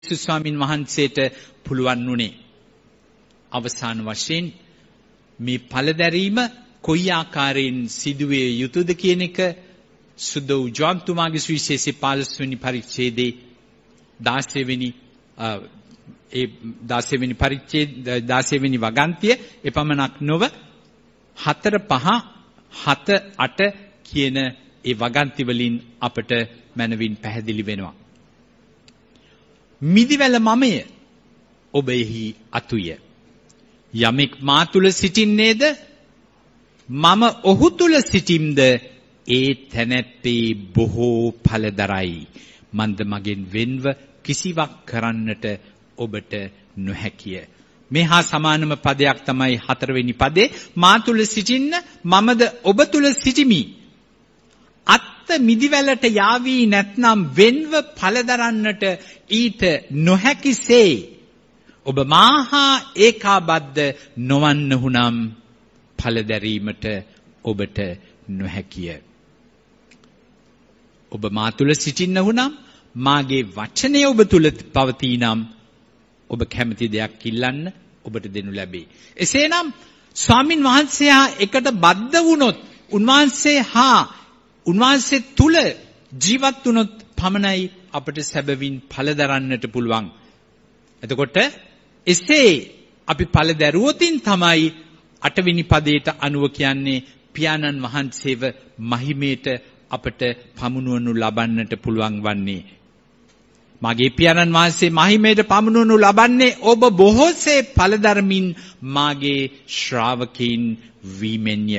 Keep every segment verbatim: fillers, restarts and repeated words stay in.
ස්වාමින් වහන්සේට පුළුවන් වුණේ. අවසාන වශයෙන් මේ පළදැරීම කොයි ආකාරයෙන් සිදුවේ යුතුද කියන එක සුද්ධ වූ ජෝන්තුමාගේ සුවිශේෂී පළොස් වෙනි පරිච්ඡේදයේ දාසය වෙනි ඒ දාසය වෙනි පරිච්ඡේද දාසය වෙනි වගන්තිය එපමණක් නොව හතර පහ හත අට කියන ඒ වගන්ති වලින් අපට මනවින් පැහැදිලි වෙනවා. මිදිවැල මමය ඔබ එහි අතුය. යමෙක් මා තුල සිටින්නේද මම ඔහු තුල සිටින්ද ඒ තැනැත්තේ බොහෝ ඵලදරයි. මන්ද මගෙන් වෙන්ව කිසිවක් කරන්නට ඔබට නොහැකිය. මේ හා සමානම පදයක් තමයි හතරවෙනි පදේ. මා තුල සිටින්න මමද ඔබ තුල සිටිමි. අත්ත මිදිවැලට යාවී නැත්නම් වෙන්ව ඵලදරන්නට ඊට නොහැකිසේ ඔබ මාහා ඒකාබද්ධ නොවන්නහුනම් ඵලදැරීමට ඔබට නොහැකිය. ඔබ මා තුල සිටින්නහුනම් මාගේ වචනය ඔබ තුල පවතිනම් ඔබ කැමති දෙයක් ඉල්ලන්න ඔබට දෙනු ලැබේ. එසේනම් ස්වාමින් වහන්සේ හා එකට බද්ධ වුණොත් උන්වහන්සේ හා උන්වහන්සේ තුල ජීවත් වුණොත් පමණයි අපට සැබවින් ඵල දරන්නට පුළුවන්. එතකොට එසේ අපි ඵල දරුවොතින් තමයි අටවෙනි පදයට අනුව කියන්නේ පියාණන් වහන්සේව මහිමේට අපට පමුණුවනු ලබන්නට පුළුවන් වන්නේ. මාගේ පියාණන් වහන්සේ මහිමේට පමුණුවනු ලබන්නේ ඔබ බොහෝසේ ඵල ධර්මින් මාගේ ශ්‍රාවකයන් වීමෙන්ය.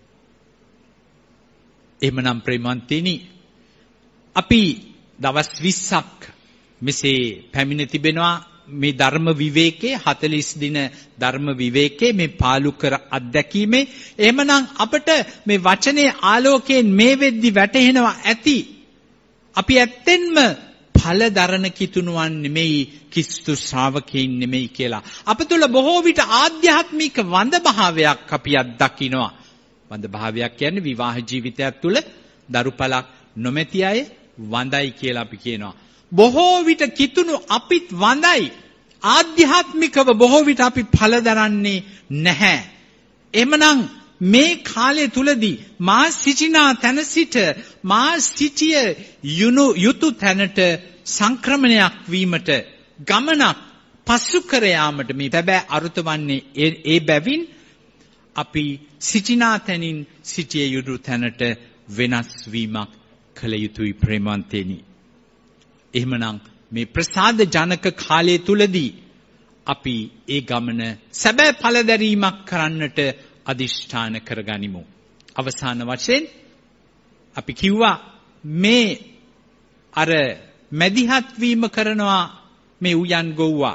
එහෙමනම් ප්‍රේමන්තිනි අපි දවස් විස්සක් මෙසේ පැමිණ තිබෙනවා මේ ධර්ම විවේකයේ හතළිස් දින ධර්ම විවේකයේ මේ පාලු කර අත්දැකීමේ. එහෙමනම් අපට මේ වචනේ ආලෝකයෙන් මේ වෙද්දි වැටහෙනවා ඇති අපි ඇත්තෙන්ම ඵල දරන කිතුණුවන් නෙමෙයි ක්‍රිස්තු ශ්‍රාවකයන් නෙමෙයි කියලා. අප තුළ බොහෝ විට ආධ්‍යාත්මික වඳ භාවයක් අපි අත්දකිනවා. වඳ භාවයක් කියන්නේ විවාහ ජීවිතයක් තුළ දරුපලක් නොමැති අය වඳයි කියලා අපි කියනවා. බොහෝ විට කිතුණු අපිත් වඳයි. ආධ්‍යාත්මිකව බොහෝ විට අපි ඵල දරන්නේ නැහැ. එමනම් මේ කාලය තුලදී මා සිටිනා තැන සිට මා සිටිය යුතු යුතු තැනට සංක්‍රමණයක් වීමට ගමනක් පසු කර යාමට මේ බැබෑ අරුත වන්නේ ඒ බැවින් අපි සිටිනා තැනින් සිටිය යුතු තැනට වෙනස් වීමක් කළ යුතුයි ප්‍රේමවන්තේනි. එහෙමනම් මේ ප්‍රසාද ජනක කාලය තුලදී අපි ඒ ගමන සැබෑ ඵල දැරීමක් කරන්නට අදිෂ්ඨාන කරගනිමු. අවසාන වශයෙන් අපි කිව්වා මේ අර මැදිහත් වීම කරනවා මේ උයන් ගොව්වා.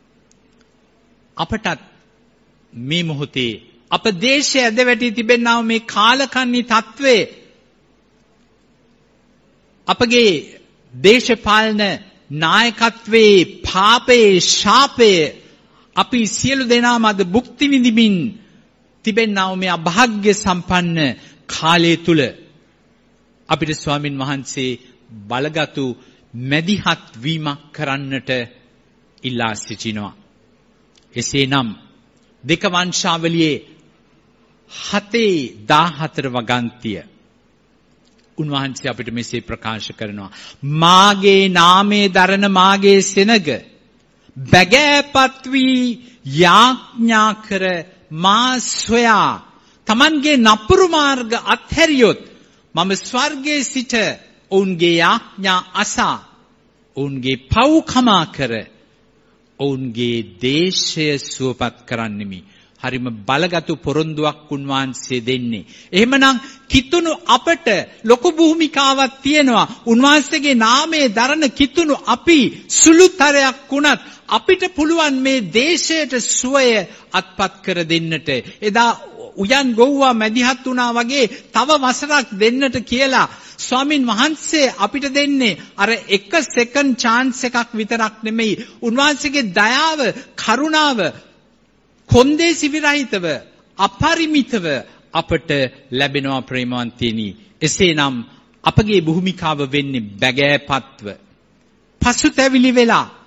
අපටත් මේ මොහොතේ අප දේශයේ ඇද වැටි තිබෙනා මේ කාලකන්ණි තත්වයේ අපගේ දේශපාලන නායකත්වයේ පාපයේ ශාපයේ අපි සියලු දෙනාම අද භුක්ති විඳිමින් තිබෙනා මේ අභාග්‍ය සම්පන්න කාලය තුල අපිට ස්වාමින් වහන්සේ බලගතු මැදිහත් වීමක් කරන්නට ඉල්ලා සිටිනවා. එසේනම් දෙක වංශාවලියේ හතේ දාහතර වගන්තිය උන්වහන්සේ අපිට මෙසේ ප්‍රකාශ කරනවා. මාගේ නාමයේ දරන මාගේ සෙනග බැගෑපත් වී යාඥා කර මා සොයා තමන්ගේ නපුරු මාර්ග අත්හැරියොත් මම ස්වර්ගයේ සිට ඔවුන්ගේ යාඥා අසා ඔවුන්ගේ පව් කමා කර ඔවුන්ගේ දේශය සුවපත් කරන්නෙමි. හරිම බලගතු පොරොන්දුවක් උන්වහන්සේ දෙන්නේ. එහෙමනම් කිතුණු අපට ලොකු භූමිකාවක් තියෙනවා. උන්වහන්සේගේ නාමයේ දරන කිතුණු අපි සුළුතරයක් වුණත් අපිට පුළුවන් මේ දේශයට සුවය අත්පත් කර දෙන්නට. එදා උයන් ගොව්වා මැදිහත් වුණා වගේ තව වසරක් දෙන්නට කියලා ස්වාමින් වහන්සේ අපිට දෙන්නේ අර එක සෙකන්ඩ් chance එකක් විතරක් නෙමෙයි. උන්වහන්සේගේ දයාව, කරුණාව කොන්දේසි විරහිතව අපරිමිතව අපට ලැබෙනවා ප්‍රේමවන්තයනි. එසේනම් අපගේ භූමිකාව වෙන්නේ බැගෑපත්ව පසුතැවිලි වෙලා